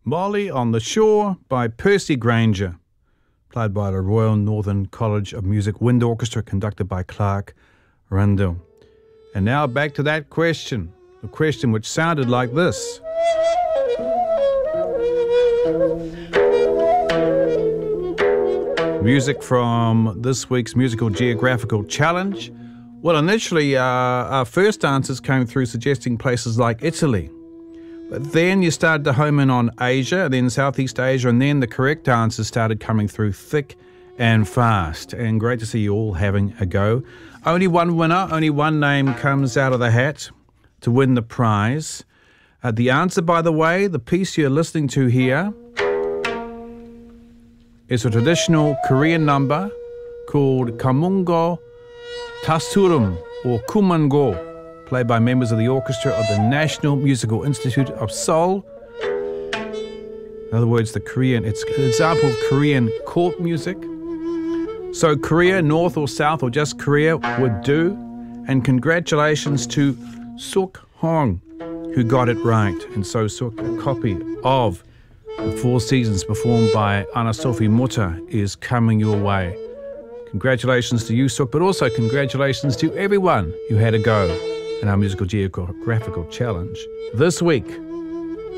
Molly on the Shore by Percy Granger, played by the Royal Northern College of Music Wind Orchestra, conducted by Clark Rundle. And now back to that question, the question which sounded like this. Music from this week's Musical Geographical Challenge. Well, initially our first answers came through suggesting places like Italy. But then you started to home in on Asia, then Southeast Asia, and then the correct answers started coming through thick and fast. And great to see you all having a go. Only one winner, only one name comes out of the hat to win the prize. The answer, by the way, the piece you're listening to here is a traditional Korean number called Kamungo Tasurum or Kumango, played by members of the orchestra of the National Musical Institute of Seoul. In other words, it's an example of Korean court music. So Korea, North or South or just Korea would do. And congratulations to Suk Hong, who got it right. And so Suk, a copy of The Four Seasons performed by Anna-Sophie Mutter is coming your way. Congratulations to you, Suk, but also congratulations to everyone who had a go in our Musical Geographical Challenge this week.